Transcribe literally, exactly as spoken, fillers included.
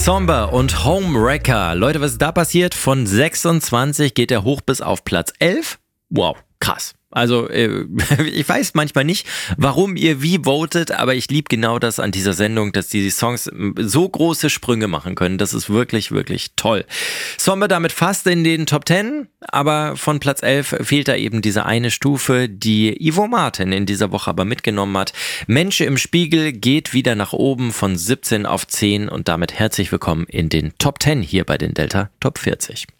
Somber und Homewrecker. Leute, was ist da passiert? Von sechsundzwanzig geht er hoch bis auf Platz elf. Wow, krass. Also äh, ich weiß manchmal nicht, warum ihr wie votet, aber ich liebe genau das an dieser Sendung, dass die Songs so große Sprünge machen können. Das ist wirklich, wirklich toll. Somber damit fast in den Top Ten, aber von Platz elf fehlt da eben diese eine Stufe, die Ivo Martin in dieser Woche aber mitgenommen hat. Mensch im Spiegel geht wieder nach oben von siebzehn auf zehn und damit herzlich willkommen in den Top Ten hier bei den Delta Top vierzig.